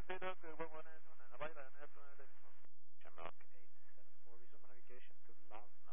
Taylor, 119, Navaira, and Shamrock 874, resume navigation to Love.